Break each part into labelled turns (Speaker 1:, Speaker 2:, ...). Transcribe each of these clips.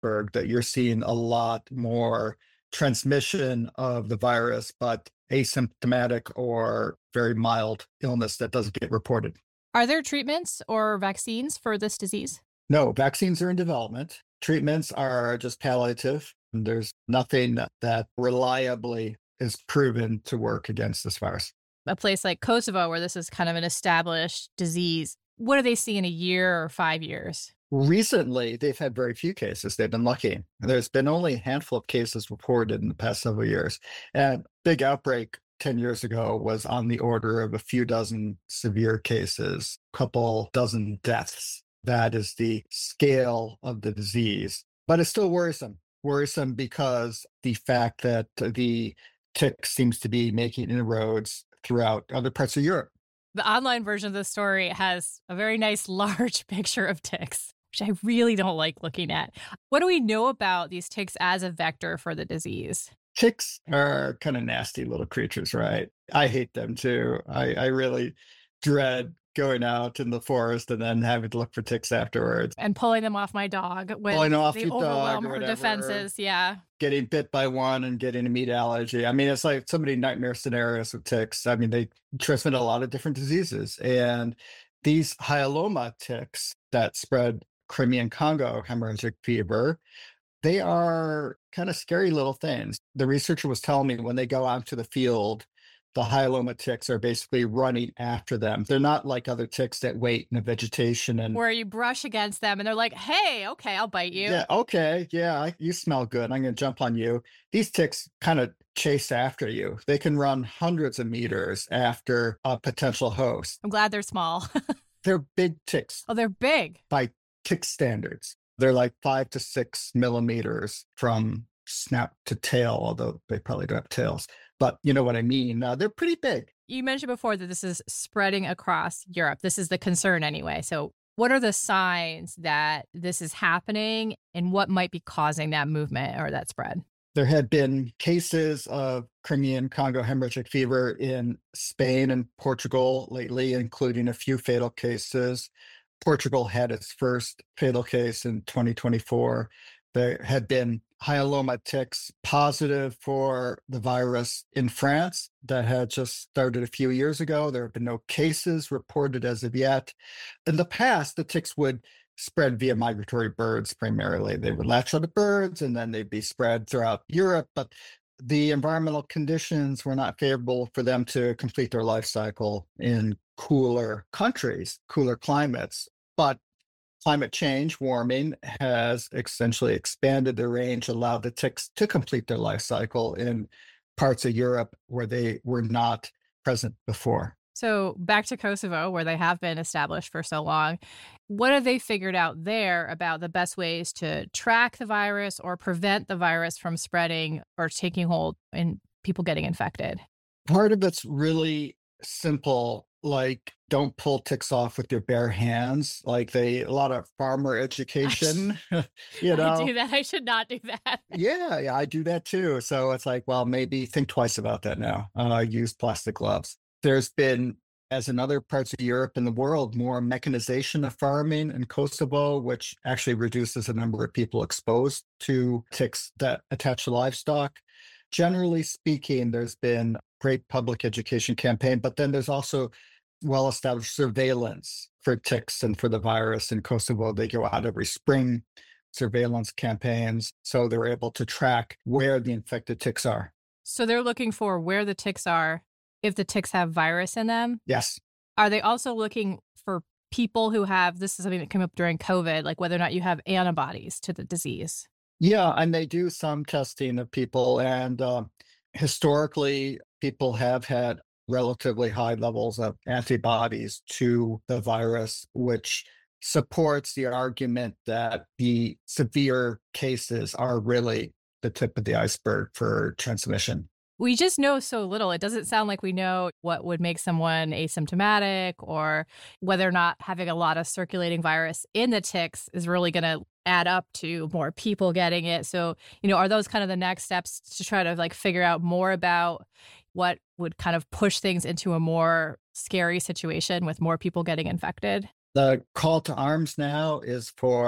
Speaker 1: iceberg, that you're seeing a lot more transmission of the virus, but asymptomatic or very mild illness that doesn't get reported.
Speaker 2: Are there treatments or vaccines for this disease?
Speaker 1: No, vaccines are in development. Treatments are just palliative. There's nothing that reliably is proven to work against this virus.
Speaker 2: A place like Kosovo, where this is kind of an established disease, what do they see in a year or 5 years?
Speaker 1: Recently, they've had very few cases. They've been lucky. There's been only a handful of cases reported in the past several years. And big outbreak 10 years ago was on the order of a few dozen severe cases, a couple dozen deaths. That is the scale of the disease. But it's still worrisome. Worrisome because the fact that the tick seems to be making inroads throughout other parts of Europe.
Speaker 2: The online version of the story has a very nice large picture of ticks, which I really don't like looking at. What do we know about these ticks as a vector for the disease?
Speaker 1: Ticks are kind of nasty little creatures, right? I hate them too. I really dread going out in the forest and then having to look for ticks afterwards.
Speaker 2: And pulling them off my dog when
Speaker 1: Pulling off
Speaker 2: they
Speaker 1: your dog
Speaker 2: overwhelm
Speaker 1: or
Speaker 2: her
Speaker 1: whatever.
Speaker 2: defenses. Yeah.
Speaker 1: Getting bit by one and getting a meat allergy. I mean, it's like so many nightmare scenarios with ticks. I mean, they transmit a lot of different diseases. And these hyaloma ticks that spread Crimean Congo hemorrhagic fever, they are kind of scary little things. The researcher was telling me when they go out to the field, the hyaloma ticks are basically running after them. They're not like other ticks that wait in the vegetation and
Speaker 2: Where you brush against them and they're like, hey, okay, I'll bite you.
Speaker 1: yeah, okay, yeah, you smell good. I'm going to jump on you. These ticks kind of chase after you. They can run hundreds of meters after a potential host.
Speaker 2: I'm glad they're small.
Speaker 1: They're big ticks
Speaker 2: Oh, they're big.
Speaker 1: by tick standards. They're like 5 to 6 millimeters from snout to tail, although they probably don't have tails. But you know what I mean? They're pretty big.
Speaker 2: You mentioned before that this is spreading across Europe. This is the concern anyway. So what are the signs that this is happening and what might be causing that movement or that spread?
Speaker 1: There had been cases of Crimean Congo hemorrhagic fever in Spain and Portugal lately, including a few fatal cases. Portugal had its first fatal case in 2024. There had been hyaloma ticks positive for the virus in France that had just started a few years ago. There have been no cases reported as of yet. In the past, the ticks would spread via migratory birds primarily. They would latch on to birds and then they'd be spread throughout Europe. But the environmental conditions were not favorable for them to complete their life cycle in cooler countries, cooler climates. But climate change, warming, has essentially expanded the range, allowed the ticks to complete their life cycle in parts of Europe where they were not present before.
Speaker 2: So back to Kosovo, where they have been established for so long. What have they figured out there about the best ways to track the virus or prevent the virus from spreading or taking hold in people getting infected?
Speaker 1: Part of it's really simple, like don't pull ticks off with your bare hands. Like a lot of farmer education, you know.
Speaker 2: I do that. I should not do that.
Speaker 1: Yeah, I do that too. So it's like, well, maybe think twice about that now. Use plastic gloves. There's been, as in other parts of Europe and the world, more mechanization of farming in Kosovo, which actually reduces the number of people exposed to ticks that attach to livestock. Generally speaking, there's been great public education campaign, but then there's also well-established surveillance for ticks and for the virus in Kosovo. They go out every spring, surveillance campaigns, so they're able to track where the infected ticks are.
Speaker 2: So they're looking for where the ticks are, if the ticks have virus in them.
Speaker 1: Yes.
Speaker 2: Are they also looking for people who have, this is something that came up during COVID, like whether or not you have antibodies to the disease?
Speaker 1: Yeah, and they do some testing of people, and historically, people have had relatively high levels of antibodies to the virus, which supports the argument that the severe cases are really the tip of the iceberg for transmission.
Speaker 2: We just know so little. It doesn't sound like we know what would make someone asymptomatic or whether or not having a lot of circulating virus in the ticks is really going to add up to more people getting it. So, are those kind of the next steps to try to figure out more about what would kind of push things into a more scary situation with more people getting infected?
Speaker 1: The call to arms now is for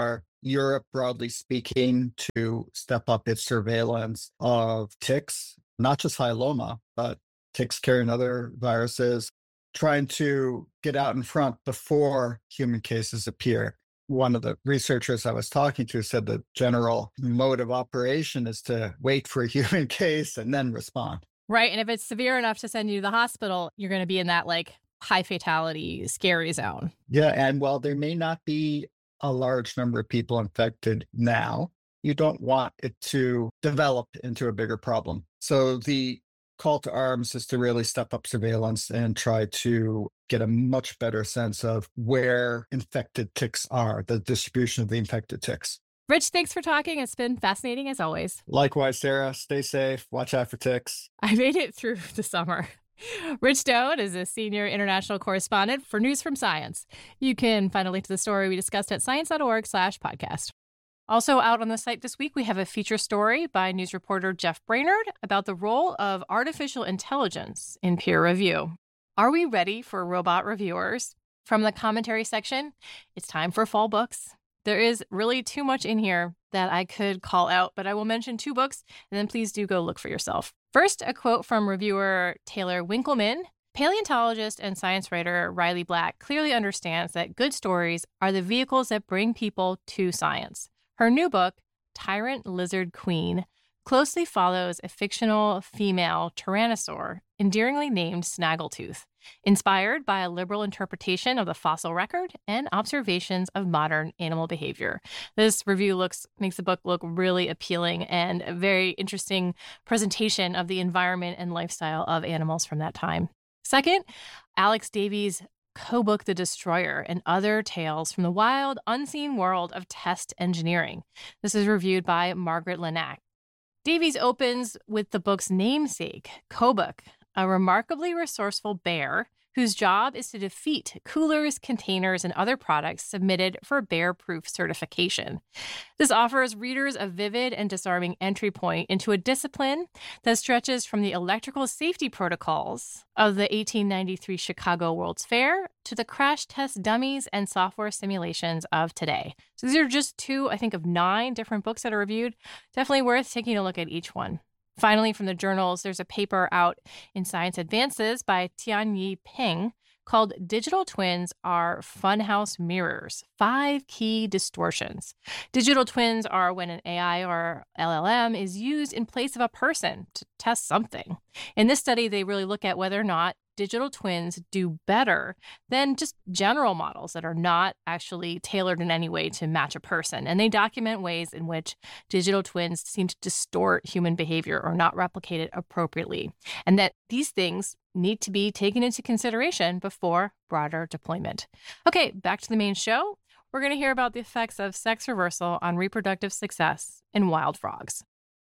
Speaker 1: Europe, broadly speaking, to step up its surveillance of ticks, not just hyaloma, but ticks carrying other viruses, trying to get out in front before human cases appear. One of the researchers I was talking to said the general mode of operation is to wait for a human case and then respond.
Speaker 2: Right. And if it's severe enough to send you to the hospital, you're going to be in that like high fatality, scary zone.
Speaker 1: Yeah. And while there may not be a large number of people infected now, you don't want it to develop into a bigger problem. So the call to arms is to really step up surveillance and try to get a much better sense of where infected ticks are, the distribution of the infected ticks.
Speaker 2: Rich, thanks for talking. It's been fascinating as always.
Speaker 1: Likewise, Sarah, stay safe, watch out for ticks.
Speaker 2: I made it through the summer. Rich Stone is a senior international correspondent for News from Science. You can find a link to the story we discussed at science.org/podcast. Also out on the site this week, we have a feature story by news reporter Jeff Brainerd about the role of artificial intelligence in peer review. Are we ready for robot reviewers? From the commentary section, it's time for fall books. There is really too much in here that I could call out, but I will mention 2 books, and then please do go look for yourself. First, a quote from reviewer Taylor Winkleman. Paleontologist and science writer Riley Black clearly understands that good stories are the vehicles that bring people to science. Her new book, Tyrant Lizard Queen, closely follows a fictional female tyrannosaur, endearingly named Snaggletooth, inspired by a liberal interpretation of the fossil record and observations of modern animal behavior. This review makes the book look really appealing and a very interesting presentation of the environment and lifestyle of animals from that time. Second, Alex Davies' co-book The Destroyer and Other Tales from the Wild, Unseen World of Test Engineering. This is reviewed by Margaret Linac. Davies opens with the book's namesake, Kobuk, a remarkably resourceful bear whose job is to defeat coolers, containers, and other products submitted for bear-proof certification. This offers readers a vivid and disarming entry point into a discipline that stretches from the electrical safety protocols of the 1893 Chicago World's Fair to the crash test dummies and software simulations of today. So these are just 2, I think, of 9 different books that are reviewed. Definitely worth taking a look at each one. Finally, from the journals, there's a paper out in Science Advances by Tianyi Ping called Digital Twins Are Funhouse Mirrors, 5 Key Distortions. Digital twins are when an AI or LLM is used in place of a person to test something. In this study, they really look at whether or not digital twins do better than just general models that are not actually tailored in any way to match a person. And they document ways in which digital twins seem to distort human behavior or not replicate it appropriately. And that these things need to be taken into consideration before broader deployment. Okay, back to the main show. We're going to hear about the effects of sex reversal on reproductive success in wild frogs.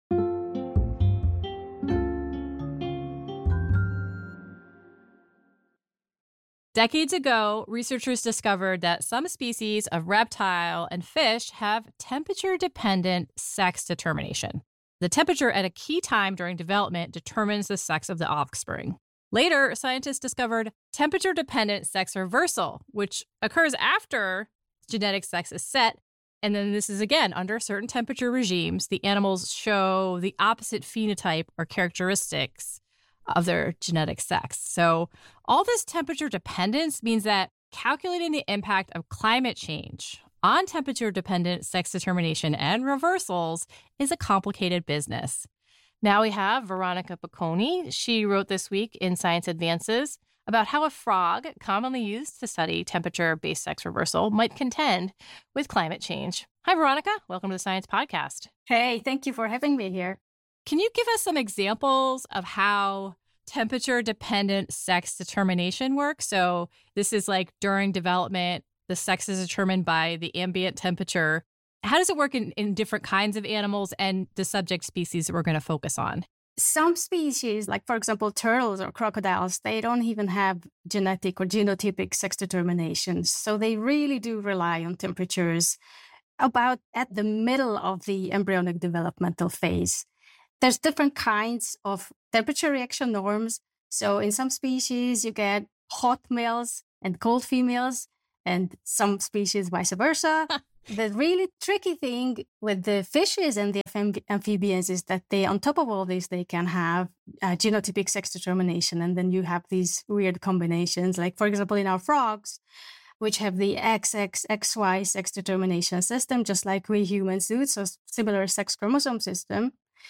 Speaker 2: Decades ago, researchers discovered that some species of reptile and fish have temperature-dependent sex determination. The temperature at a key time during development determines the sex of the offspring. Later, scientists discovered temperature-dependent sex reversal, which occurs after genetic sex is set. And then this is, again, under certain temperature regimes, the animals show the opposite phenotype or characteristics of their genetic sex. So all this temperature dependence means that calculating the impact of climate change on temperature-dependent sex determination and reversals is a complicated business. Now we have Veronica Bocconi. She wrote this week in Science Advances about how a frog, commonly used to study temperature-based sex reversal, might contend with climate change. Hi, Veronica. Welcome to the Science Podcast.
Speaker 3: Hey, thank you for having me here.
Speaker 2: Can you give us some examples of how temperature-dependent sex determination works? So this is like during development, the sex is determined by the ambient temperature. How does it work in different kinds of animals and the subject species that we're going to focus on?
Speaker 3: Some species, like for example, turtles or crocodiles, they don't even have genetic or genotypic sex determinations. So they really do rely on temperatures about at the middle of the embryonic developmental phase. There's different kinds of temperature reaction norms. So in some species, you get hot males and cold females, and some species vice versa. The really tricky thing with the fishes and the amphibians is that they, on top of all this, they can have genotypic sex determination. And then you have these weird combinations. Like, for example, in our frogs, which have the XX, XY sex determination system, just like we humans do, so similar sex chromosome system.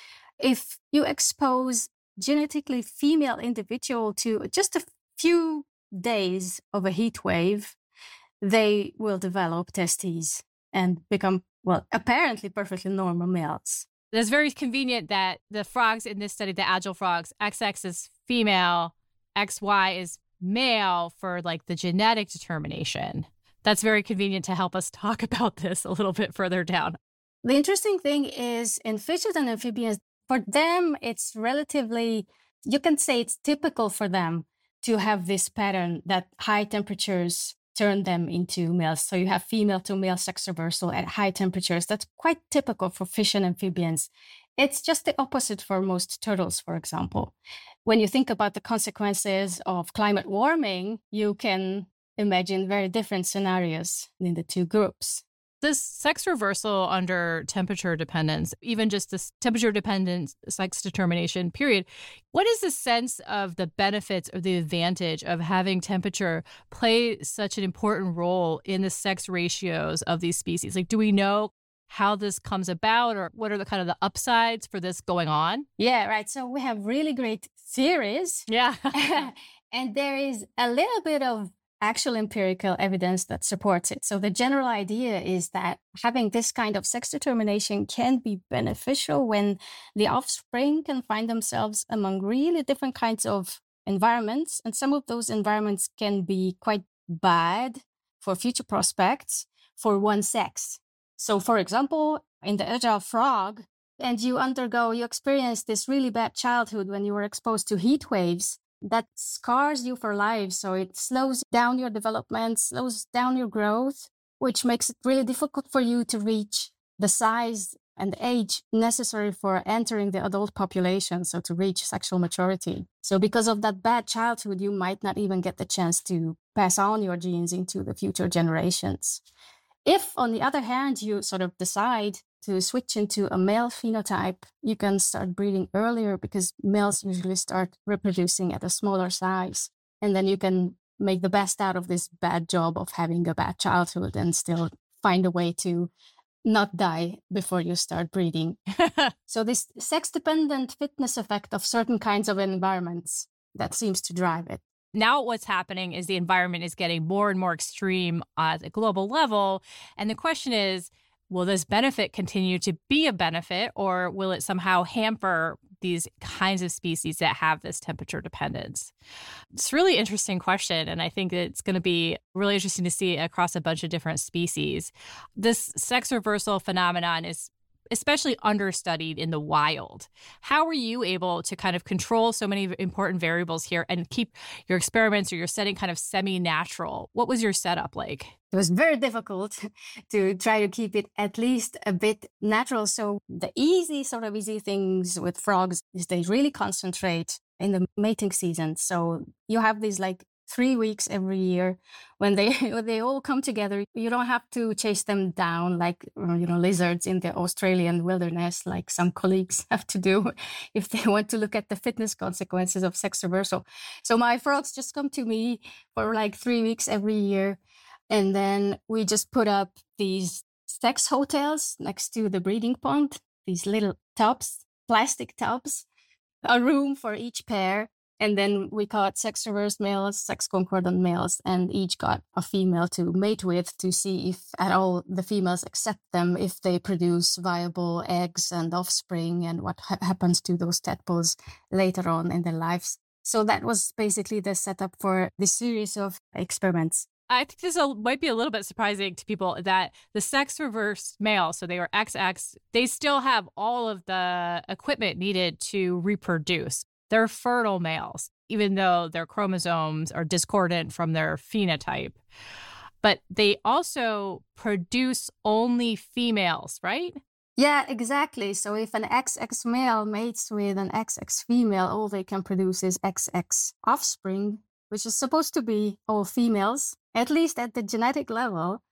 Speaker 3: If you expose genetically female individual to just a few days of a heat wave, they will develop testes and become, well, apparently perfectly normal males.
Speaker 2: It's very convenient that the frogs in this study, the agile frogs, XX is female, XY is male for like the genetic determination. That's very convenient to help us talk about this a little bit further down.
Speaker 3: The interesting thing is in fishes and amphibians, for them, it's relatively, you can say it's typical for them to have this pattern that high temperatures turn them into males. So you have female to male sex reversal at high temperatures. That's quite typical for fish and amphibians. It's just the opposite for most turtles, for example. When you think about the consequences of climate warming, you can imagine very different scenarios in the two groups.
Speaker 2: This sex reversal under temperature dependence, even just this temperature dependent sex determination period, what is the sense of the benefits or the advantage of having temperature play such an important role in the sex ratios of these species? Like, do we know how this comes about, or what are the kind of the upsides for this going on?
Speaker 3: Yeah, right. So we have really great theories.
Speaker 2: Yeah.
Speaker 3: And there is a little bit of actual empirical evidence that supports it. So the general idea is that having this kind of sex determination can be beneficial when the offspring can find themselves among really different kinds of environments. And some of those environments can be quite bad for future prospects for one sex. So for example, in the agile frog, and you experience this really bad childhood when you were exposed to heat waves, that scars you for life. So it slows down your development, slows down your growth, which makes it really difficult for you to reach the size and age necessary for entering the adult population, so to reach sexual maturity. So because of that bad childhood, you might not even get the chance to pass on your genes into the future generations. If, on the other hand, you sort of decide to switch into a male phenotype, you can start breeding earlier because males usually start reproducing at a smaller size. And then you can make the best out of this bad job of having a bad childhood and still find a way to not die before you start breeding. So this sex-dependent fitness effect of certain kinds of environments, that seems to drive it.
Speaker 2: Now what's happening is the environment is getting more and more extreme at a global level. And the question is, will this benefit continue to be a benefit, or will it somehow hamper these kinds of species that have this temperature dependence? It's a really interesting question, and I think it's going to be really interesting to see across a bunch of different species. This sex reversal phenomenon is especially understudied in the wild. How were you able to kind of control so many important variables here and keep your experiments or your setting kind of semi-natural? What was your setup like?
Speaker 3: It was very difficult to try to keep it at least a bit natural. So the easy things with frogs is they really concentrate in the mating season. So you have these like 3 weeks every year when they all come together. You don't have to chase them down like lizards in the Australian wilderness, like some colleagues have to do if they want to look at the fitness consequences of sex reversal. So my frogs just come to me for like 3 weeks every year, and then we just put up these sex hotels next to the breeding pond, these little tubs, plastic tubs, a room for each pair. And then we caught sex reversed males, sex concordant males, and each got a female to mate with to see if at all the females accept them, if they produce viable eggs and offspring, and what happens to those tadpoles later on in their lives. So that was basically the setup for this series of experiments.
Speaker 2: I think this might be a little bit surprising to people that the sex reversed males, so they were XX, they still have all of the equipment needed to reproduce. They're fertile males, even though their chromosomes are discordant from their phenotype. But they also produce only females, right?
Speaker 3: Yeah, exactly. So if an XX male mates with an XX female, all they can produce is XX offspring, which is supposed to be all females, at least at the genetic level.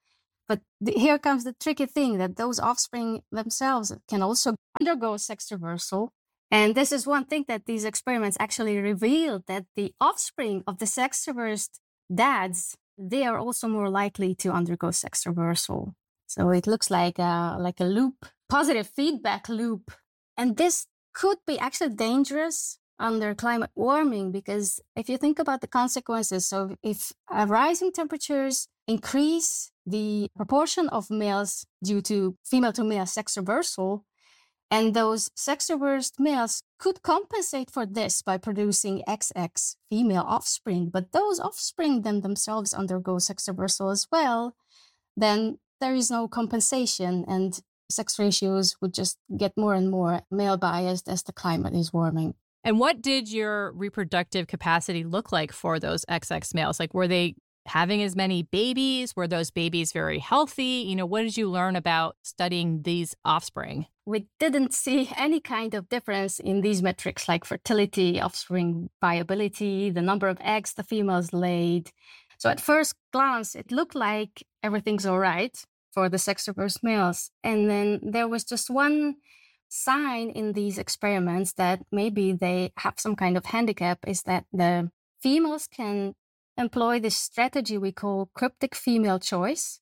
Speaker 3: But here comes the tricky thing, that those offspring themselves can also undergo sex reversal. And this is one thing that these experiments actually revealed, that the offspring of the sex reversed dads, they are also more likely to undergo sex reversal. So it looks like a loop, positive feedback loop. And this could be actually dangerous under climate warming, because if you think about the consequences, so if rising temperatures increase the proportion of males due to female-to-male sex reversal, and those sex-reversed males could compensate for this by producing XX female offspring, but those offspring then themselves undergo sex reversal as well, then there is no compensation, and sex ratios would just get more and more male biased as the climate is warming.
Speaker 2: And what did your reproductive capacity look like for those XX males? Like, were they having as many babies? Were those babies very healthy? What did you learn about studying these offspring?
Speaker 3: We didn't see any kind of difference in these metrics like fertility, offspring viability, the number of eggs the females laid. So at first glance, it looked like everything's all right for the sex-reversed males. And then there was just one sign in these experiments that maybe they have some kind of handicap, is that the females can employ this strategy we call cryptic female choice.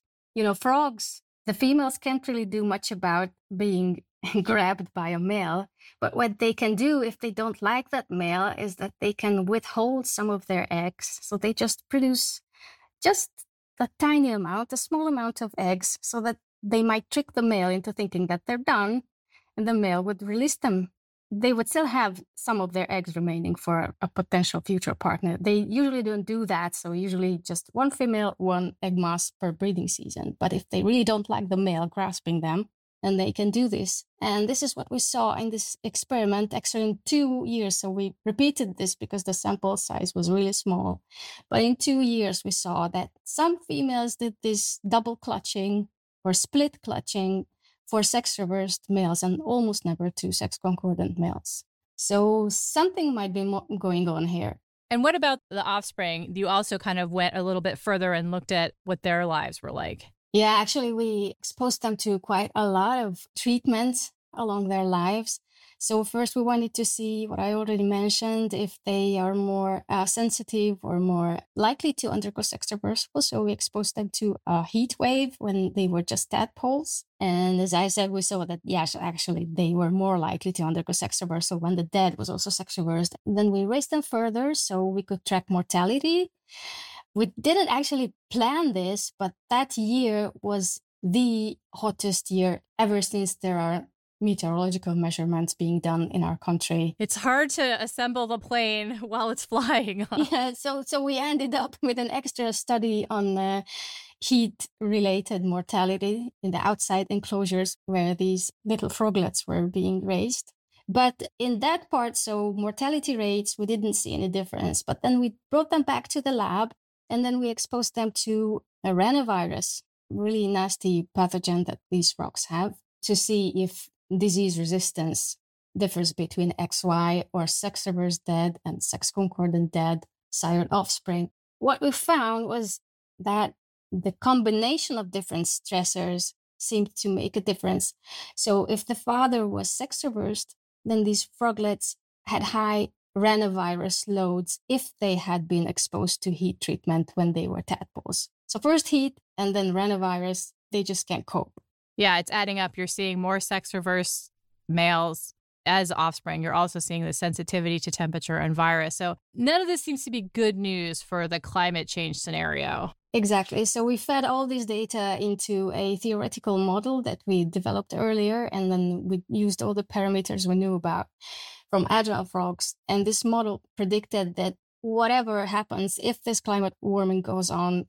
Speaker 3: Frogs, the females can't really do much about being grabbed by a male, but what they can do if they don't like that male is that they can withhold some of their eggs. So they just produce just a tiny amount, a small amount of eggs, so that they might trick the male into thinking that they're done, and the male would release them. They would still have some of their eggs remaining for a potential future partner. They usually don't do that, so usually just one female, one egg mass per breeding season. But if they really don't like the male grasping them, then they can do this. And this is what we saw in this experiment, actually in 2 years. So we repeated this because the sample size was really small. But in 2 years, we saw that some females did this double clutching or split clutching for sex-reversed males, and almost never to sex-concordant males. So something might be going on here.
Speaker 2: And what about the offspring? You also kind of went a little bit further and looked at what their lives were like.
Speaker 3: Yeah, actually, we exposed them to quite a lot of treatments along their lives. So first, we wanted to see what I already mentioned, if they are more sensitive or more likely to undergo sex reversal. So we exposed them to a heat wave when they were just tadpoles. And as I said, we saw that, yes, actually, they were more likely to undergo sex reversal when the dad was also sex reversed. Then we raised them further so we could track mortality. We didn't actually plan this, but that year was the hottest year ever since there are meteorological measurements being done in our country.
Speaker 2: It's hard to assemble the plane while it's flying.
Speaker 3: Yeah, so we ended up with an extra study on heat-related mortality in the outside enclosures where these little froglets were being raised. But in that part, so mortality rates, we didn't see any difference. But then we brought them back to the lab, and then we exposed them to a ranavirus, really nasty pathogen that these frogs have, to see if disease resistance differs between XY or sex-reversed dead and sex-concordant dead sired offspring. What we found was that the combination of different stressors seemed to make a difference. So if the father was sex-reversed, then these froglets had high ranavirus loads if they had been exposed to heat treatment when they were tadpoles. So first heat and then ranavirus, they just can't cope.
Speaker 2: Yeah, it's adding up. You're seeing more sex-reversed males as offspring. You're also seeing the sensitivity to temperature and virus. So none of this seems to be good news for the climate change scenario.
Speaker 3: Exactly. So we fed all this data into a theoretical model that we developed earlier, and then we used all the parameters we knew about from agile frogs. And this model predicted that whatever happens, if this climate warming goes on,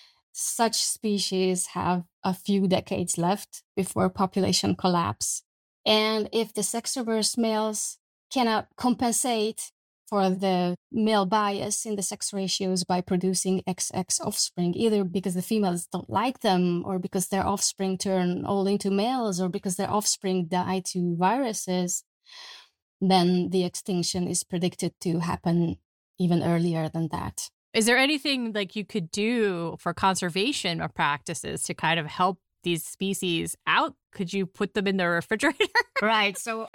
Speaker 3: such species have a few decades left before population collapse. And if the sex-reversed males cannot compensate for the male bias in the sex ratios by producing XX offspring, either because the females don't like them, or because their offspring turn all into males, or because their offspring die to viruses, then the extinction is predicted to happen even earlier than that.
Speaker 2: Is there anything like you could do for conservation of practices to kind of help these species out? Could you put them in the refrigerator?
Speaker 3: Right. So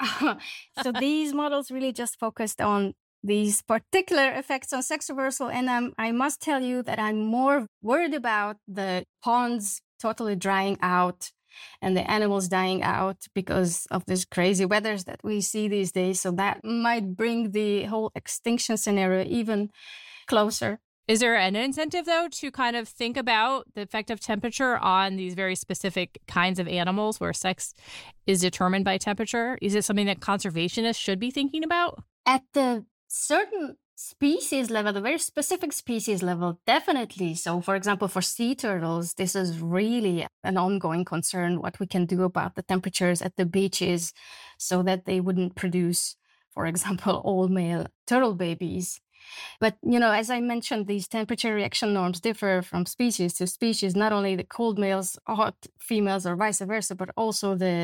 Speaker 3: these models really just focused on these particular effects on sex reversal. And I must tell you that I'm more worried about the ponds totally drying out and the animals dying out because of this crazy weathers that we see these days. So that might bring the whole extinction scenario even closer.
Speaker 2: Is there an incentive, though, to kind of think about the effect of temperature on these very specific kinds of animals where sex is determined by temperature? Is it something that conservationists should be thinking about?
Speaker 3: At the certain species level, the very specific species level, definitely. So, for example, for sea turtles, this is really an ongoing concern, what we can do about the temperatures at the beaches so that they wouldn't produce, for example, all male turtle babies. But, as I mentioned, these temperature reaction norms differ from species to species, not only the cold males, hot females, or vice versa, but also the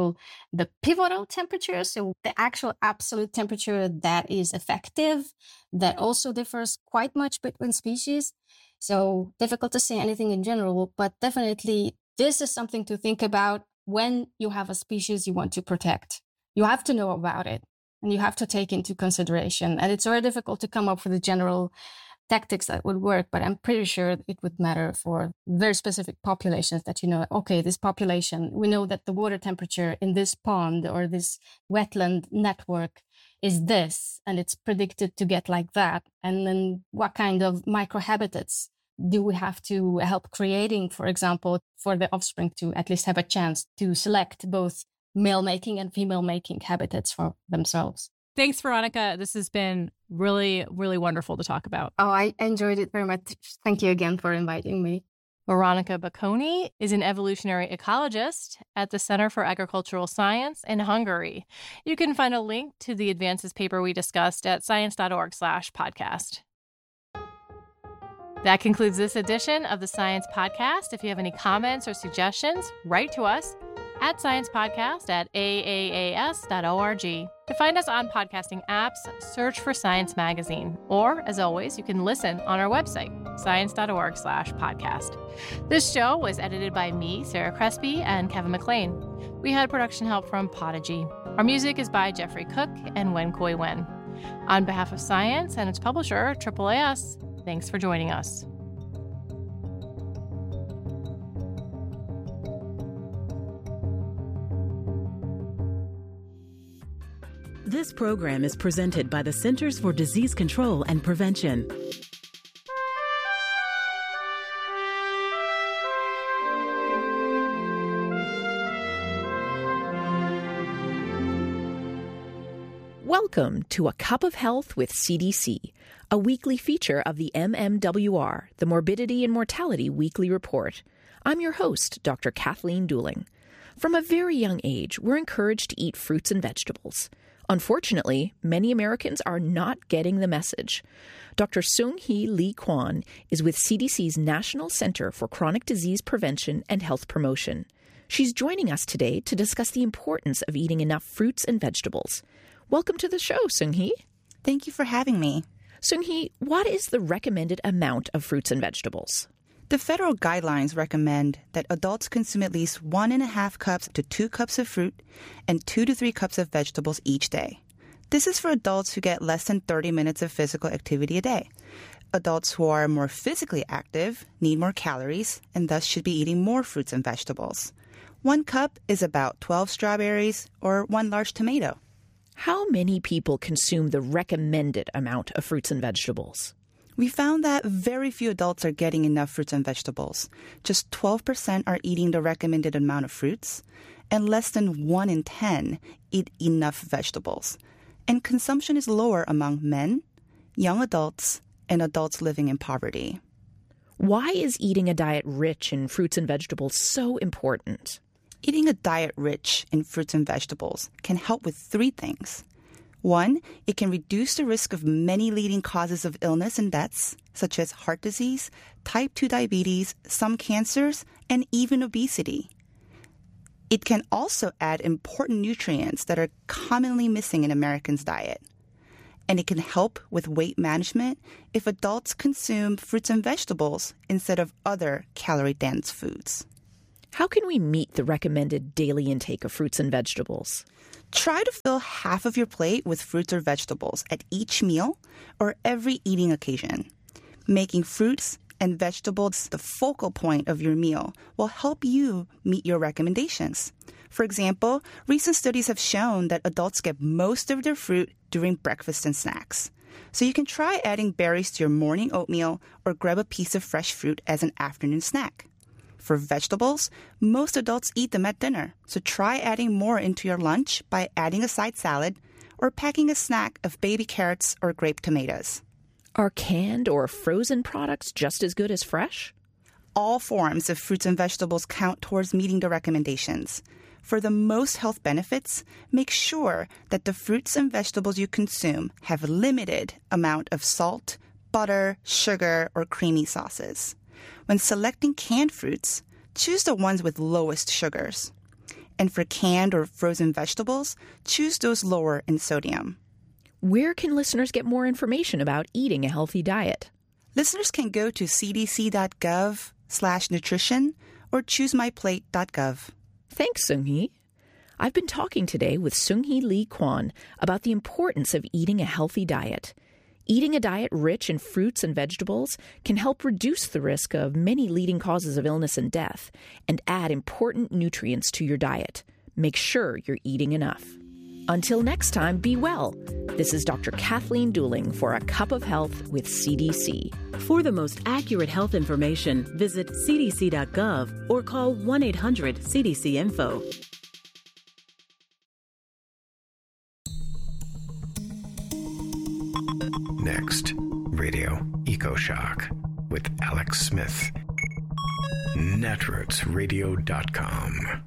Speaker 3: pivotal temperature. So the actual absolute temperature that is effective, that also differs quite much between species. So difficult to say anything in general, but definitely this is something to think about when you have a species you want to protect. You have to know about it. And you have to take into consideration. And it's very difficult to come up with the general tactics that would work, but I'm pretty sure it would matter for very specific populations that, okay, this population, we know that the water temperature in this pond or this wetland network is this, and it's predicted to get like that. And then what kind of microhabitats do we have to help creating, for example, for the offspring to at least have a chance to select both male making and female making habitats for themselves.
Speaker 2: Thanks, Veronica. This has been really, really wonderful to talk about.
Speaker 3: Oh, I enjoyed it very much. Thank you again for inviting me.
Speaker 2: Veronica Bocconi is an evolutionary ecologist at the Center for Agricultural Science in Hungary. You can find a link to the advances paper we discussed at science.org/podcast. That concludes this edition of the Science Podcast. If you have any comments or suggestions, write to us at sciencepodcast@aaas.org. To find us on podcasting apps, search for Science Magazine. Or, as always, you can listen on our website, science.org/podcast. This show was edited by me, Sarah Crespi, and Kevin McLean. We had production help from Podigy. Our music is by Jeffrey Cook and Wen Koi Wen. On behalf of Science and its publisher, AAAS, thanks for joining us.
Speaker 4: This program is presented by the Centers for Disease Control and Prevention. Welcome to A Cup of Health with CDC, a weekly feature of the MMWR, the Morbidity and Mortality Weekly Report. I'm your host, Dr. Kathleen Dooling. From a very young age, we're encouraged to eat fruits and vegetables. Unfortunately, many Americans are not getting the message. Dr. Seung-Hee Lee Kwon is with CDC's National Center for Chronic Disease Prevention and Health Promotion. She's joining us today to discuss the importance of eating enough fruits and vegetables. Welcome to the show, Seung-Hee.
Speaker 5: Thank you for having me.
Speaker 4: Seung-Hee, what is the recommended amount of fruits and vegetables?
Speaker 5: The federal guidelines recommend that adults consume at least 1.5 cups to 2 cups of fruit and 2 to 3 cups of vegetables each day. This is for adults who get less than 30 minutes of physical activity a day. Adults who are more physically active need more calories and thus should be eating more fruits and vegetables. 1 cup is about 12 strawberries or 1 large tomato.
Speaker 4: How many people consume the recommended amount of fruits and vegetables?
Speaker 5: We found that very few adults are getting enough fruits and vegetables. Just 12% are eating the recommended amount of fruits, and less than 1 in 10 eat enough vegetables. And consumption is lower among men, young adults, and adults living in poverty.
Speaker 4: Why is eating a diet rich in fruits and vegetables so important?
Speaker 5: Eating a diet rich in fruits and vegetables can help with 3 things. 1, it can reduce the risk of many leading causes of illness and deaths, such as heart disease, type 2 diabetes, some cancers, and even obesity. It can also add important nutrients that are commonly missing in Americans' diet. and it can help with weight management if adults consume fruits and vegetables instead of other calorie-dense foods.
Speaker 4: How can we meet the recommended daily intake of fruits and vegetables?
Speaker 5: Try to fill half of your plate with fruits or vegetables at each meal or every eating occasion. Making fruits and vegetables the focal point of your meal will help you meet your recommendations. For example, recent studies have shown that adults get most of their fruit during breakfast and snacks. So you can try adding berries to your morning oatmeal or grab a piece of fresh fruit as an afternoon snack. For vegetables, most adults eat them at dinner, so try adding more into your lunch by adding a side salad or packing a snack of baby carrots or grape tomatoes.
Speaker 4: Are canned or frozen products just as good as fresh?
Speaker 5: All forms of fruits and vegetables count towards meeting the recommendations. For the most health benefits, make sure that the fruits and vegetables you consume have a limited amount of salt, butter, sugar, or creamy sauces. When selecting canned fruits, choose the ones with lowest sugars. And for canned or frozen vegetables, choose those lower in sodium.
Speaker 4: Where can listeners get more information about eating a healthy diet?
Speaker 5: Listeners can go to cdc.gov/nutrition or choosemyplate.gov.
Speaker 4: Thanks, Seung-hee. I've been talking today with Seung-hee Lee Kwon about the importance of eating a healthy diet. Eating a diet rich in fruits and vegetables can help reduce the risk of many leading causes of illness and death and add important nutrients to your diet. Make sure you're eating enough. Until next time, be well. This is Dr. Kathleen Dooling for A Cup of Health with CDC.
Speaker 6: For the most accurate health information, visit cdc.gov or call 1-800-CDC-INFO.
Speaker 7: Next, Radio EcoShock with Alex Smith. Netrootsradio.com.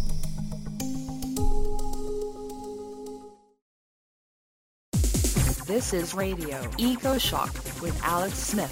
Speaker 8: This is Radio EcoShock with Alex Smith.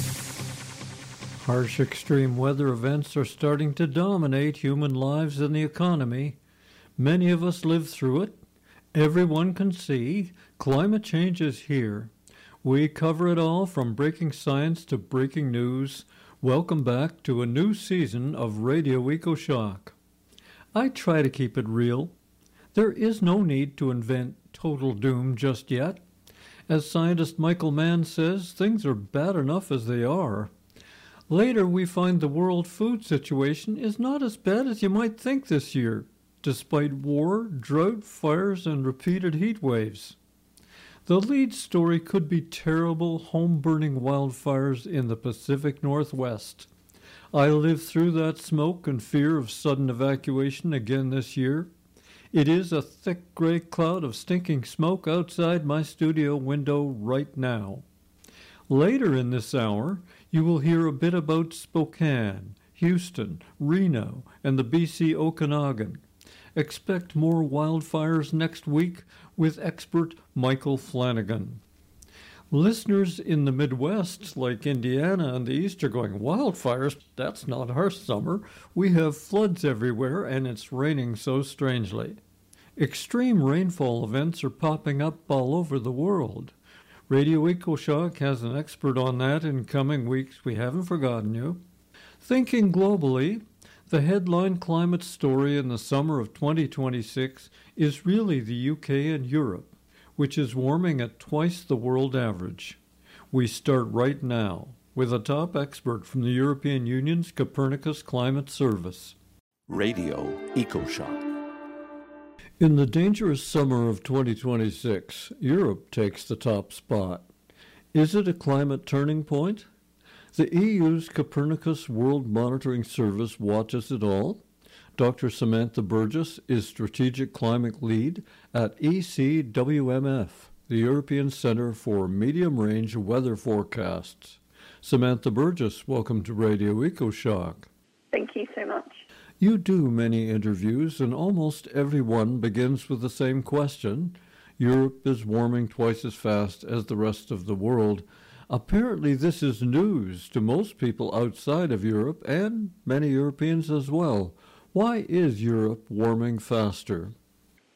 Speaker 9: Harsh extreme weather events are starting to dominate human lives and the economy. Many of us live through it. Everyone can see climate change is here. We cover it all from breaking science to breaking news. Welcome back to a new season of Radio EcoShock. I try to keep it real. There is no need to invent total doom just yet. As scientist Michael Mann says, things are bad enough as they are. Later, we find the world food situation is not as bad as you might think this year, despite war, drought, fires, and repeated heat waves. The lead story could be terrible home-burning wildfires in the Pacific Northwest. I lived through that smoke and fear of sudden evacuation again this year. It is a thick gray cloud of stinking smoke outside my studio window right now. Later in this hour, you will hear a bit about Spokane, Houston, Reno, and the BC Okanagan. Expect more wildfires next week with expert Michael Flanagan. Listeners in the Midwest, like Indiana and the East, are going, wildfires? That's not our summer. We have floods everywhere, and it's raining so strangely. Extreme rainfall events are popping up all over the world. Radio EcoShock has an expert on that in coming weeks. We haven't forgotten you. Thinking globally, the headline climate story in the summer of 2026 is really the UK and Europe, which is warming at twice the world average. We start right now with a top expert from the European Union's Copernicus Climate Service.
Speaker 10: Radio EcoShock.
Speaker 9: In the dangerous summer of 2026, Europe takes the top spot. Is it a climate turning point? The EU's Copernicus World Monitoring Service watches it all. Dr. Samantha Burgess is Strategic Climate Lead at ECWMF, the European Center for Medium-Range Weather Forecasts. Samantha Burgess, welcome to Radio EcoShock.
Speaker 11: Thank you so much.
Speaker 9: You do many interviews, and almost every one begins with the same question. Europe is warming twice as fast as the rest of the world. Apparently this is news to most people outside of Europe and many Europeans as well. Why is Europe warming faster?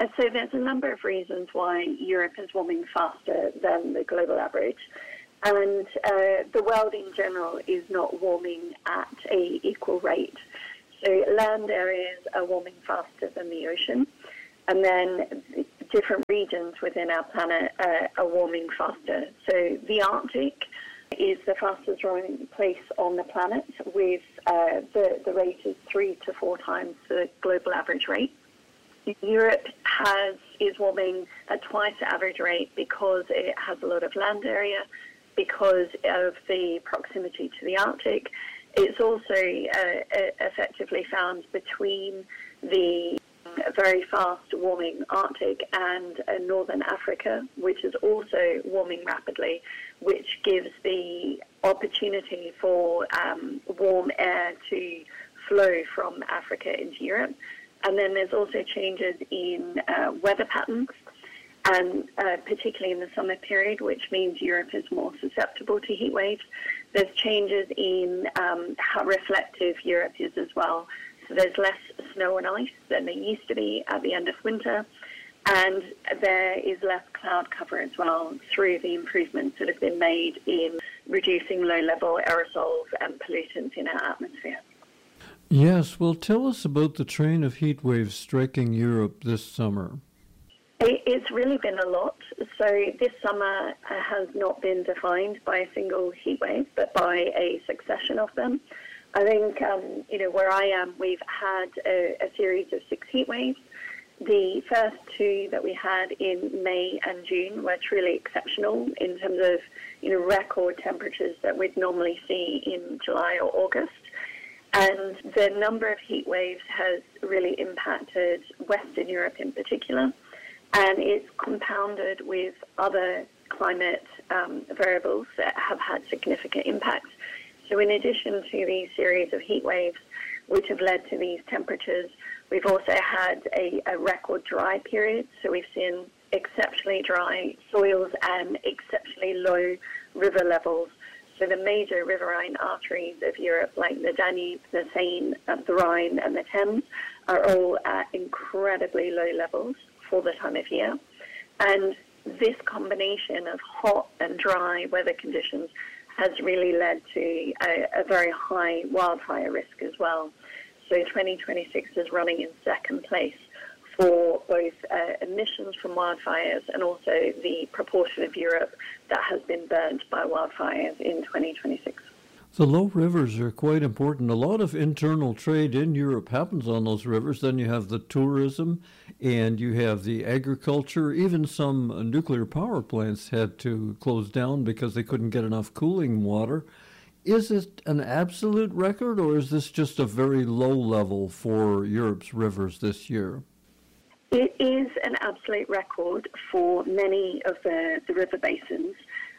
Speaker 11: So there's a number of reasons why Europe is warming faster than the global average. And the world in general is not warming at an equal rate. So land areas are warming faster than the ocean. And then different regions within our planet are warming faster. So the Arctic is the fastest growing place on the planet, with the rate is 3 to 4 times the global average rate. Europe is warming at twice the average rate because it has a lot of land area, because of the proximity to the Arctic. It's also effectively found between the very fast warming Arctic and northern Africa, which is also warming rapidly, which gives the opportunity for warm air to flow from Africa into Europe. And then there's also changes in weather patterns, and particularly in the summer period, which means Europe is more susceptible to heat waves. There's changes in how reflective Europe is as well. So there's less snow and ice than there used to be at the end of winter, and there is less cloud cover as well through the improvements that have been made in reducing low-level aerosols and pollutants in our atmosphere.
Speaker 9: Yes, well, tell us about the train of heat waves striking Europe this summer.
Speaker 11: It's really been a lot. So this summer has not been defined by a single heat wave, but by a succession of them. I think, where I am, we've had a series of 6 heat waves. The first 2 that we had in May and June were truly exceptional in terms of, record temperatures that we'd normally see in July or August. And the number of heat waves has really impacted Western Europe in particular, and it's compounded with other climate variables that have had significant impacts. So in addition to these series of heat waves, which have led to these temperatures, we've also had a record dry period. So we've seen exceptionally dry soils and exceptionally low river levels. So the major riverine arteries of Europe, like the Danube, the Seine, the Rhine, and the Thames, are all at incredibly low levels for the time of year. And this combination of hot and dry weather conditions has really led to a very high wildfire risk as well. So 2026 is running in second place for both emissions from wildfires and also the proportion of Europe that has been burned by wildfires in 2026.
Speaker 9: The low rivers are quite important. A lot of internal trade in Europe happens on those rivers. Then you have the tourism and you have the agriculture. Even some nuclear power plants had to close down because they couldn't get enough cooling water. Is it an absolute record, or is this just a very low level for Europe's rivers this year?
Speaker 11: It is an absolute record for many of the river basins.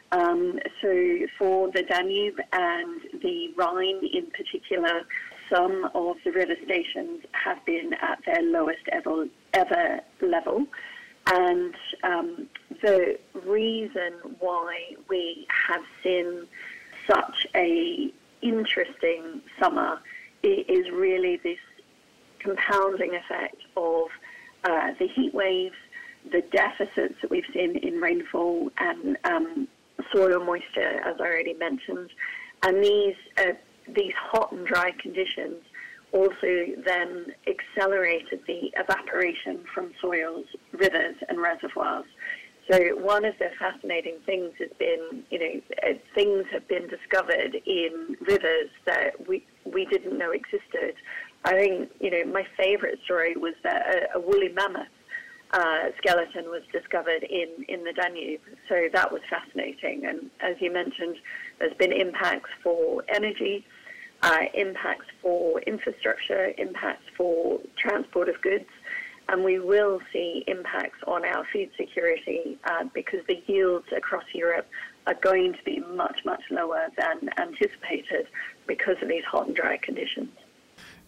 Speaker 11: So for the Danube and the Rhine in particular, some of the river stations have been at their lowest ever level. And the reason why we have seen such a interesting summer is really this compounding effect of the heat waves, the deficits that we've seen in rainfall and soil moisture, as I already mentioned, and these hot and dry conditions also then accelerated the evaporation from soils, rivers, and reservoirs. So one of the fascinating things has been, things have been discovered in rivers that we didn't know existed. I think, my favorite story was that a woolly mammoth skeleton was discovered in the Danube. So that was fascinating. And as you mentioned, there's been impacts for energy, impacts for infrastructure, impacts for transport of goods, and we will see impacts on our food security because the yields across Europe are going to be much, much lower than anticipated because of these hot and dry conditions.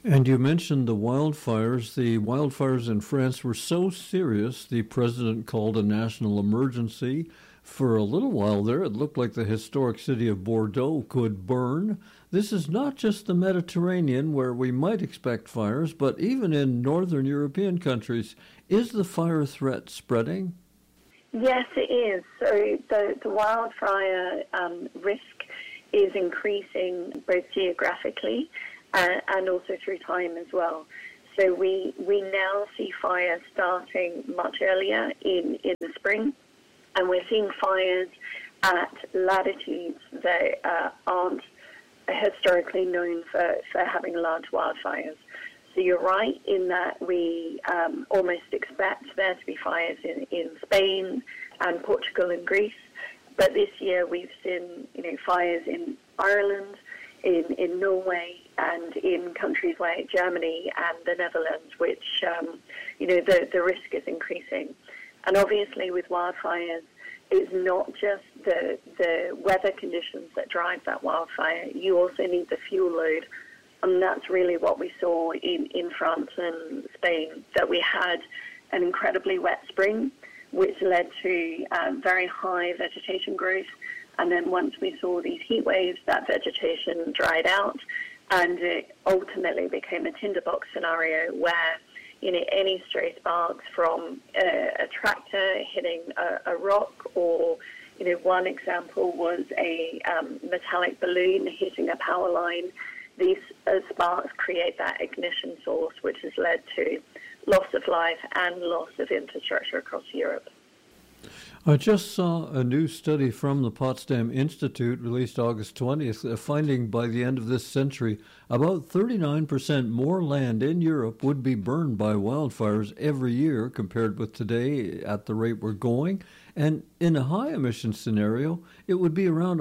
Speaker 9: And you mentioned the wildfires. The wildfires in France were so serious, the president called a national emergency. For a little while there, it looked like the historic city of Bordeaux could burn. This is not just the Mediterranean where we might expect fires, but even in northern European countries. Is the fire threat spreading?
Speaker 11: Yes, it is. So the wildfire risk is increasing both geographically and also through time as well. So we now see fires starting much earlier in the spring, and we're seeing fires at latitudes that aren't historically known for having large wildfires. So you're right in that we almost expect there to be fires in Spain and Portugal and Greece, but this year we've seen fires in Ireland, in Norway, and in countries like Germany and the Netherlands, which the risk is increasing. And obviously with wildfires, it's not just the weather conditions that drive that wildfire. You also need the fuel load. And that's really what we saw in France and Spain, that we had an incredibly wet spring, which led to very high vegetation growth. And then once we saw these heat waves, that vegetation dried out, and it ultimately became a tinderbox scenario where any stray sparks from a tractor hitting a rock, or one example was a metallic balloon hitting a power line. These sparks create that ignition source, which has led to loss of life and loss of infrastructure across Europe.
Speaker 9: I just saw a new study from the Potsdam Institute released August 20th, finding by the end of this century, about 39% more land in Europe would be burned by wildfires every year compared with today at the rate we're going. And in a high emission scenario, it would be around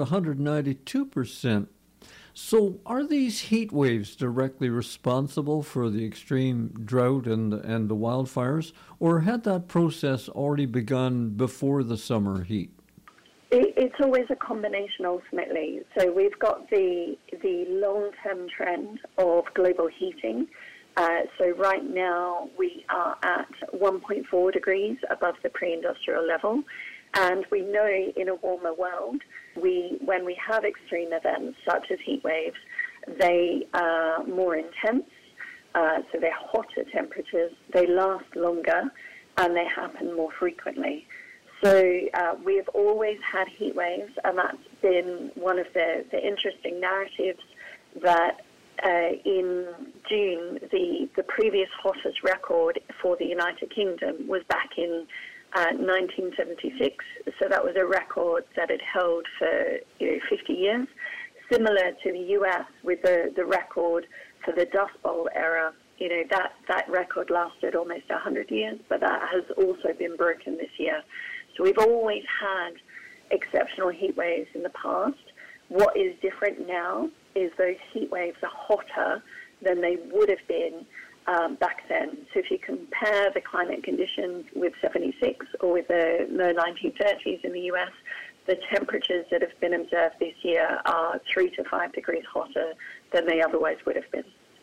Speaker 9: 192%. So are these heat waves directly responsible for the extreme drought and the wildfires, or had that process already begun before the summer heat?
Speaker 11: It's always a combination ultimately. So we've got the long-term trend of global heating. So right now we are at 1.4 degrees above the pre-industrial level. And we know in a warmer world, when we have extreme events such as heat waves, they are more intense, so they're hotter temperatures, they last longer, and they happen more frequently. So we've always had heat waves, and that's been one of the interesting narratives that in June, the previous hottest record for the United Kingdom was back in 1976, so that was a record that had held for 50 years, similar to the US with the record for the Dust Bowl era. That record lasted almost 100 years, but that has also been broken this year. So we've always had exceptional heat waves in the past. What is different now is those heat waves are hotter than they would have been back then. So if you compare the climate conditions with 76 or with the 1930s in the US, the temperatures that have been observed this year are 3 to 5 degrees hotter than they otherwise would have been.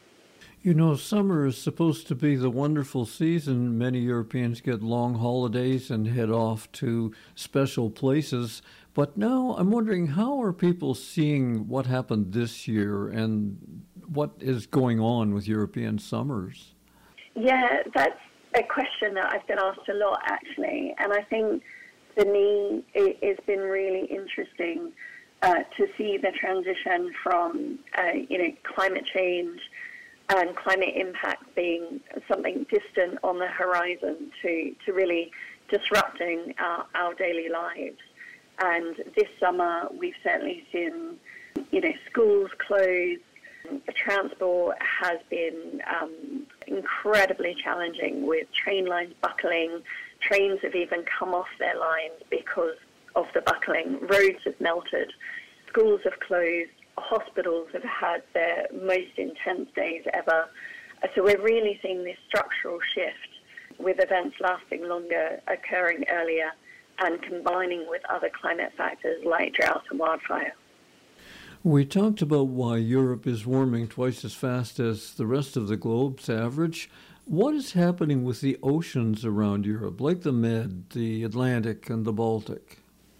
Speaker 9: Summer is supposed to be the wonderful season. Many Europeans get long holidays and head off to special places. But now I'm wondering, how are people seeing what happened this year and what is going on with European summers?
Speaker 11: Yeah, that's a question that I've been asked a lot, actually. And I think for me, it's been really interesting to see the transition from, climate change and climate impact being something distant on the horizon to really disrupting our daily lives. And this summer, we've certainly seen, schools close. Transport has been incredibly challenging with train lines buckling. Trains have even come off their lines because of the buckling. Roads have melted. Schools have closed. Hospitals have had their most intense days ever. So we're really seeing this structural shift with events lasting longer, occurring earlier, and combining with other climate factors like drought and wildfire.
Speaker 9: We talked about why Europe is warming twice as fast as the rest of the globe's average. What is happening with the oceans around Europe, like the Med, the Atlantic, and the Baltic?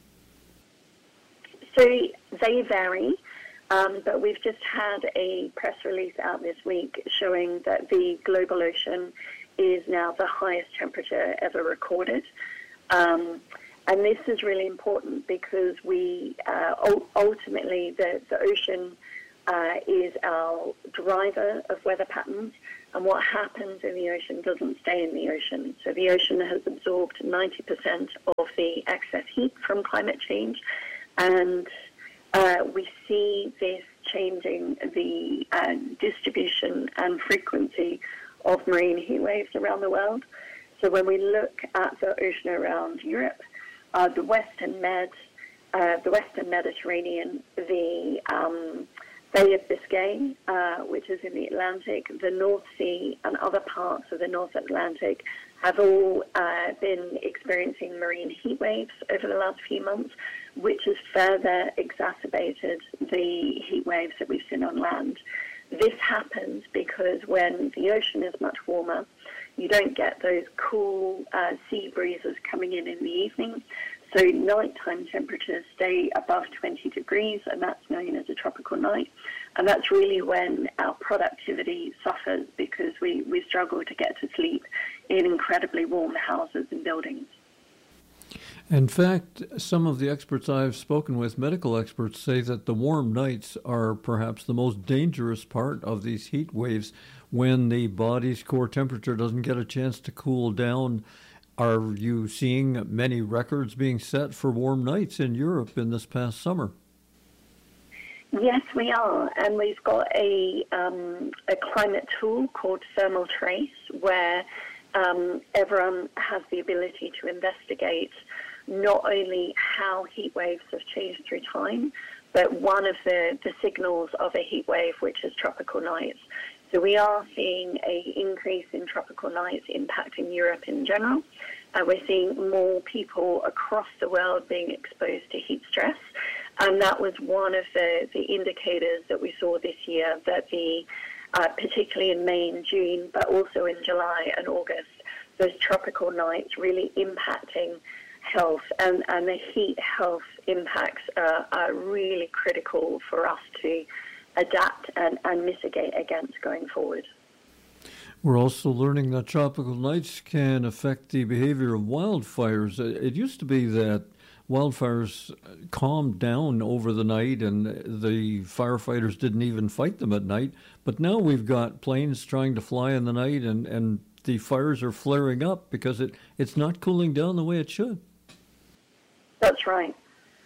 Speaker 11: So they vary, but we've just had a press release out this week showing that the global ocean is now the highest temperature ever recorded. And this is really important because we ultimately, the ocean is our driver of weather patterns, and what happens in the ocean doesn't stay in the ocean. So the ocean has absorbed 90% of the excess heat from climate change, and we see this changing the distribution and frequency of marine heat waves around the world. So when we look at the ocean around Europe, the Western Mediterranean, the Bay of Biscay, which is in the Atlantic, the North Sea, and other parts of the North Atlantic have all been experiencing marine heat waves over the last few months, which has further exacerbated the heat waves that we've seen on land. This happens because when the ocean is much warmer, you don't get those cool sea breezes coming in the evening. So nighttime temperatures stay above 20 degrees, and that's known as a tropical night. And that's really when our productivity suffers because we struggle to get to sleep in incredibly warm houses and buildings.
Speaker 9: In fact, some of the experts I've spoken with, medical experts, say that the warm nights are perhaps the most dangerous part of these heat waves when the body's core temperature doesn't get a chance to cool down. Are you seeing many records being set for warm nights in Europe in this past summer?
Speaker 11: Yes, we are, and we've got a climate tool called Thermal Trace, where everyone has the ability to investigate not only how heat waves have changed through time, but one of the signals of a heat wave, which is tropical nights. So we are seeing an increase in tropical nights impacting Europe in general. We're seeing more people across the world being exposed to heat stress. And that was one of the indicators that we saw this year, that particularly in May and June, but also in July and August, those tropical nights really impacting health. And the heat health impacts are really critical for us to adapt and mitigate against going forward.
Speaker 9: We're also learning that tropical nights can affect the behavior of wildfires. It used to be that wildfires calmed down over the night and the firefighters didn't even fight them at night. But now we've got planes trying to fly in the night and the fires are flaring up because it's not cooling down the way it should.
Speaker 11: That's right.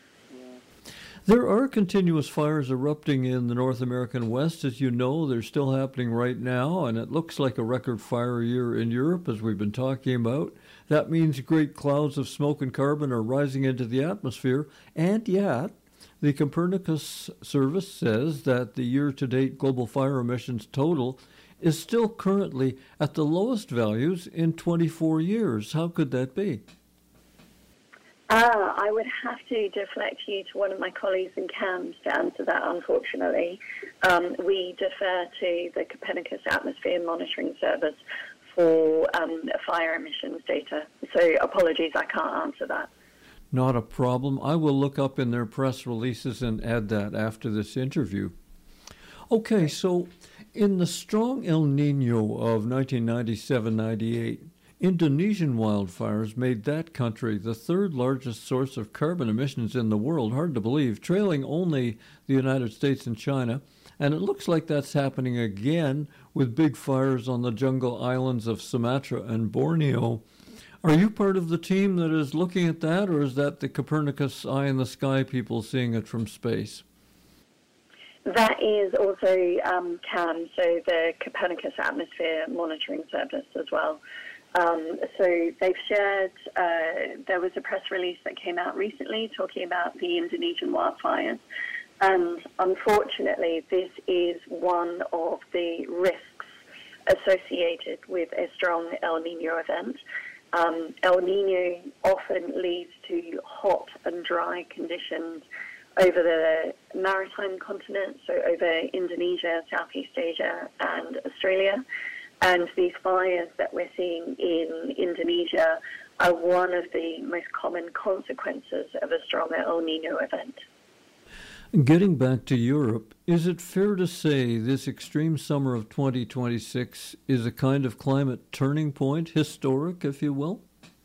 Speaker 9: There are continuous fires erupting in the North American West, as you know. They're still happening right now, and it looks like a record fire year in Europe, as we've been talking about. That means great clouds of smoke and carbon are rising into the atmosphere, and yet the Copernicus service says that the year-to-date global fire emissions total is still currently at the lowest values in 24 years. How could that be?
Speaker 11: I would have to deflect you to one of my colleagues in CAMS to answer that, unfortunately. We defer to the Copernicus Atmosphere Monitoring Service for fire emissions data. So apologies, I can't answer that.
Speaker 9: Not a problem. I will look up in their press releases and add that after this interview. Okay, so in the strong El Nino of 1997-98, Indonesian wildfires made that country the third largest source of carbon emissions in the world, hard to believe, trailing only the United States and China. And it looks like that's happening again with big fires on the jungle islands of Sumatra and Borneo. Are you part of the team that is looking at that, or is that the Copernicus eye in the sky people seeing it from space?
Speaker 11: That is also CAM, so the Copernicus Atmosphere Monitoring Service as well. So they've shared, there was a press release that came out recently talking about the Indonesian wildfires. And unfortunately, this is one of the risks associated with a strong El Nino event. El Nino often leads to hot and dry conditions over the maritime continent, so over Indonesia, Southeast Asia, and Australia. And these fires that we're seeing in Indonesia are one of the most common consequences of a stronger El Nino event.
Speaker 9: Getting back to Europe, is it fair to say this extreme summer of 2026 is a kind of climate turning point, historic, if you will?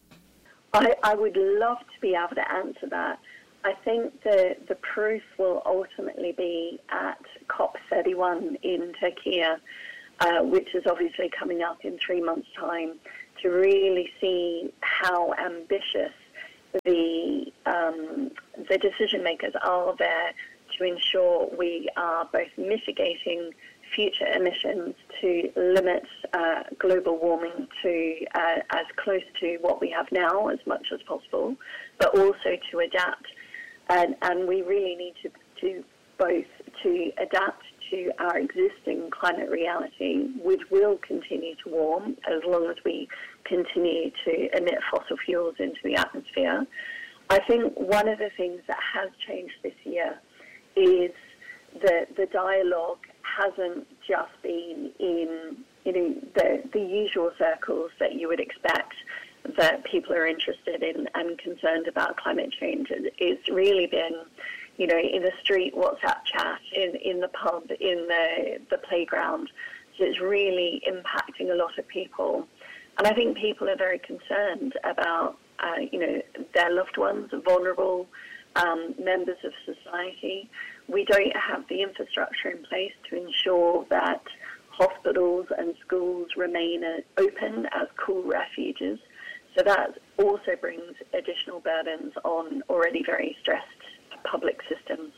Speaker 11: I would love to be able to answer that. I think the proof will ultimately be at COP31 in Turkey, which is obviously coming up in 3 months' time, to really see how ambitious the decision makers are there to ensure we are both mitigating future emissions to limit global warming to as close to what we have now as much as possible, but also to adapt. And we really need to both to adapt to our existing climate reality, which will continue to warm as long as we continue to emit fossil fuels into the atmosphere. I think one of the things that has changed this year is that the dialogue hasn't just been in the usual circles that you would expect that people are interested in and concerned about climate change. It's really been, in the street WhatsApp chat, in the pub, in the playground. So it's really impacting a lot of people. And I think people are very concerned about, their loved ones, vulnerable members of society. We don't have the infrastructure in place to ensure that hospitals and schools remain open as cool refuges. So that also brings additional burdens on already very stressed public systems.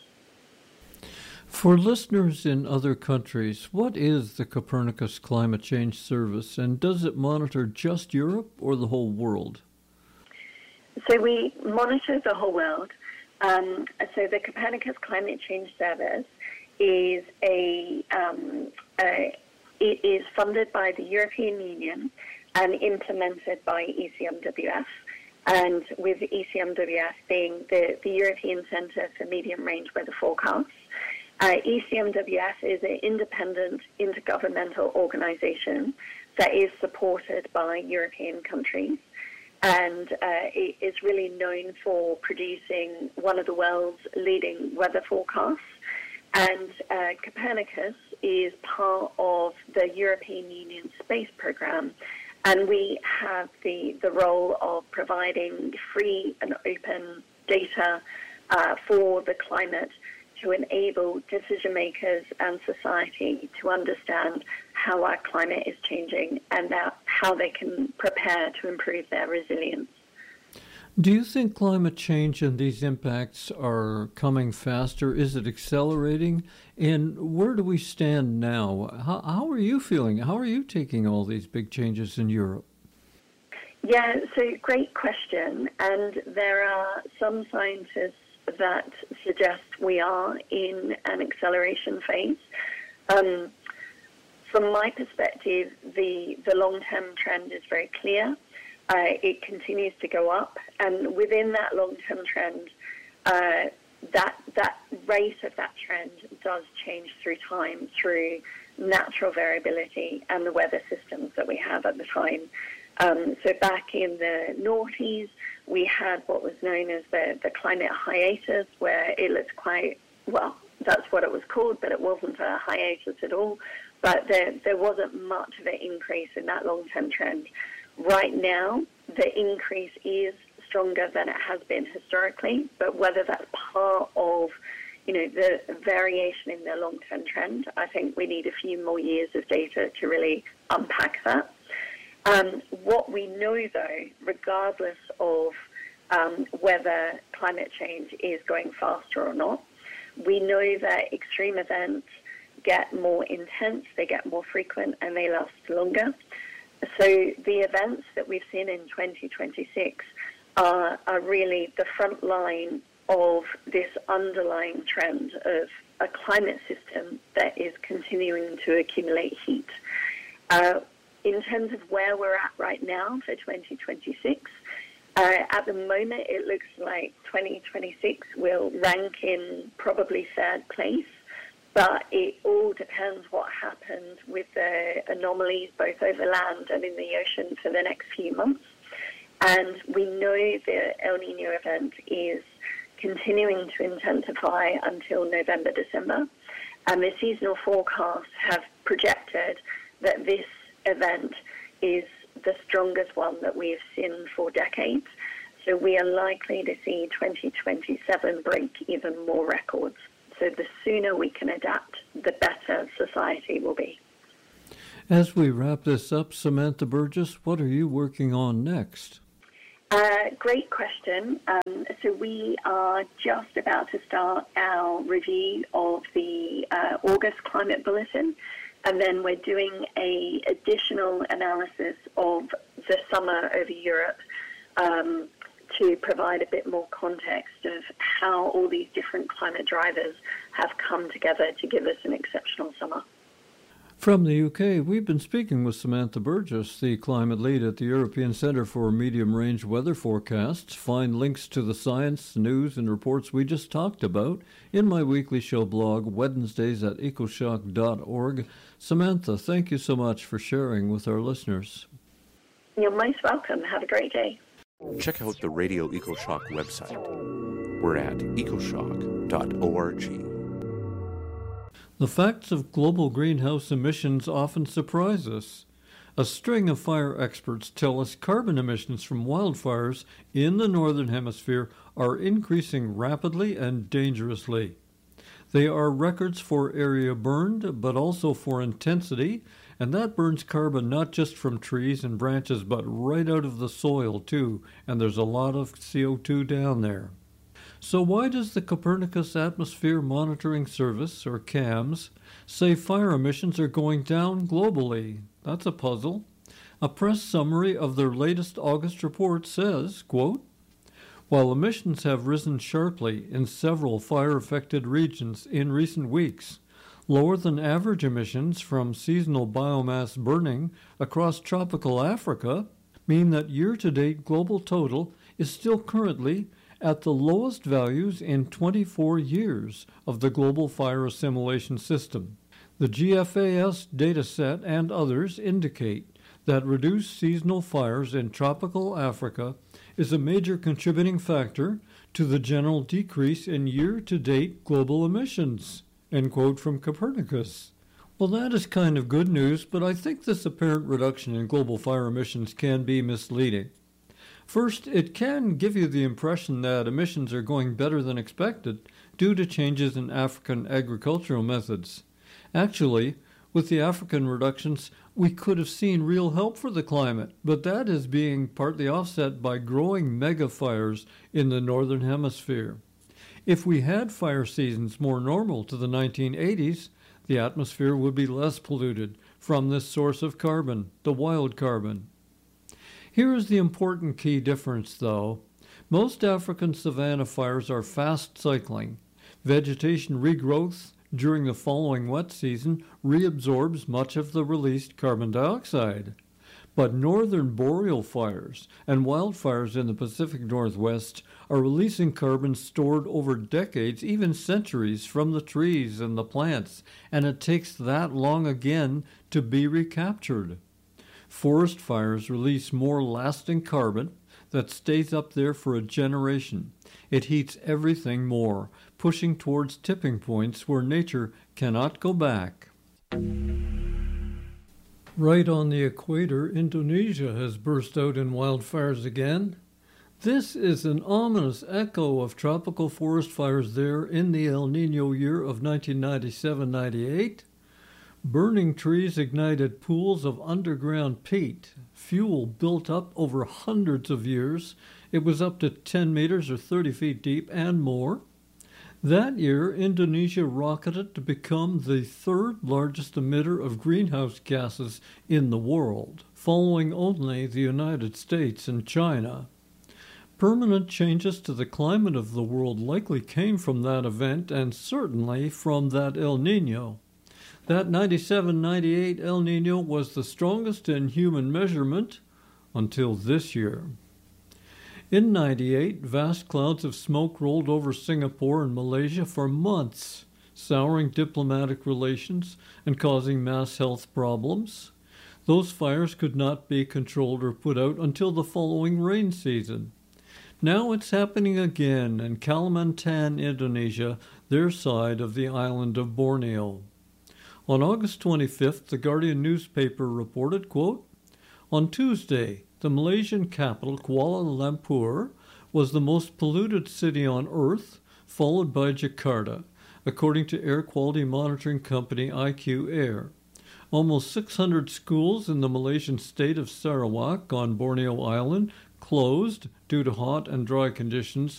Speaker 9: For listeners in other countries, what is the Copernicus Climate Change Service, and does it monitor just Europe or the whole world?
Speaker 11: So we monitor the whole world. So the Copernicus Climate Change Service is it is funded by the European Union and implemented by ECMWF, and with ECMWF being the European Centre for Medium-Range Weather Forecasts. ECMWF is an independent intergovernmental organisation that is supported by European countries, and it is really known for producing one of the world's leading weather forecasts. And Copernicus is part of the European Union Space Programme, and we have the role of providing free and open data for the climate to enable decision makers and society to understand how our climate is changing and how they can prepare to improve their resilience.
Speaker 9: Do you think climate change and these impacts are coming faster? Is it accelerating? And where do we stand now? How are you feeling? How are you taking all these big changes in Europe?
Speaker 11: Yeah, so great question. And there are some scientists that suggest we are in an acceleration phase. From my perspective, the long-term trend is very clear. It continues to go up, and within that long-term trend, that rate of that trend does change through time, through natural variability and the weather systems that we have at the time. So back in the noughties, we had what was known as the climate hiatus, where it looked quite, well, that's what it was called, but it wasn't a hiatus at all. But there wasn't much of an increase in that long-term trend. Right now, the increase is stronger than it has been historically, but whether that's part of, the variation in the long-term trend, I think we need a few more years of data to really unpack that. What we know, though, regardless of whether climate change is going faster or not, we know that extreme events get more intense, they get more frequent, and they last longer. So the events that we've seen in 2026 are really the front line of this underlying trend of a climate system that is continuing to accumulate heat. In terms of where we're at right now for 2026, At the moment, it looks like 2026 will rank in probably third place, but it all depends what happens with the anomalies both over land and in the ocean for the next few months. And we know the El Nino event is continuing to intensify until November, December. And the seasonal forecasts have projected that this event is the strongest one that we've seen for decades. So we are likely to see 2027 break even more records. So the sooner we can adapt, the better society will be.
Speaker 9: As we wrap this up, Samantha Burgess, what are you working on next?
Speaker 11: Great question. So we are just about to start our review of the August Climate Bulletin, and then we're doing an additional analysis of the summer over Europe to provide a bit more context of how all these different climate drivers have come together to give us an exceptional summer.
Speaker 9: From the UK, we've been speaking with Samantha Burgess, the climate lead at the European Centre for Medium-Range Weather Forecasts. Find links to the science, news, and reports we just talked about in my weekly show blog, Wednesdays at ecoshock.org. Samantha, thank you so much for sharing with our listeners.
Speaker 11: You're most welcome. Have a great day.
Speaker 10: Check out the Radio EcoShock website. We're at ecoshock.org.
Speaker 9: The facts of global greenhouse emissions often surprise us. A string of fire experts tell us carbon emissions from wildfires in the Northern Hemisphere are increasing rapidly and dangerously. They are records for area burned, but also for intensity, and that burns carbon not just from trees and branches, but right out of the soil too, and there's a lot of CO2 down there. So why does the Copernicus Atmosphere Monitoring Service, or CAMS, say fire emissions are going down globally? That's a puzzle. A press summary of their latest August report says, quote, while emissions have risen sharply in several fire-affected regions in recent weeks, lower than average emissions from seasonal biomass burning across tropical Africa mean that year-to-date global total is still currently at the lowest values in 24 years of the global fire assimilation system. The GFAS dataset and others indicate that reduced seasonal fires in tropical Africa is a major contributing factor to the general decrease in year-to-date global emissions, end quote from Copernicus. Well, that is kind of good news, but I think this apparent reduction in global fire emissions can be misleading. First, it can give you the impression that emissions are going better than expected due to changes in African agricultural methods. Actually, with the African reductions, we could have seen real help for the climate, but that is being partly offset by growing mega fires in the Northern Hemisphere. If we had fire seasons more normal to the 1980s, the atmosphere would be less polluted from this source of carbon, the wild carbon. Here is the important key difference, though. Most African savanna fires are fast cycling. Vegetation regrowth during the following wet season reabsorbs much of the released carbon dioxide. But northern boreal fires and wildfires in the Pacific Northwest are releasing carbon stored over decades, even centuries, from the trees and the plants, and it takes that long again to be recaptured. Forest fires release more lasting carbon that stays up there for a generation. It heats everything more, pushing towards tipping points where nature cannot go back. Right on the equator, Indonesia has burst out in wildfires again. This is an ominous echo of tropical forest fires there in the El Nino year of 1997-98. Burning trees ignited pools of underground peat, fuel built up over hundreds of years. It was up to 10 meters or 30 feet deep and more. That year, Indonesia rocketed to become the third largest emitter of greenhouse gases in the world, following only the United States and China. Permanent changes to the climate of the world likely came from that event and certainly from that El Nino. That 97-98 El Nino was the strongest in human measurement until this year. In 98, vast clouds of smoke rolled over Singapore and Malaysia for months, souring diplomatic relations and causing mass health problems. Those fires could not be controlled or put out until the following rain season. Now it's happening again in Kalimantan, Indonesia, their side of the island of Borneo. On August 25th, the Guardian newspaper reported, quote, "On Tuesday, the Malaysian capital, Kuala Lumpur, was the most polluted city on Earth, followed by Jakarta, according to air quality monitoring company IQ Air. Almost 600 schools in the Malaysian state of Sarawak on Borneo Island closed due to hot and dry conditions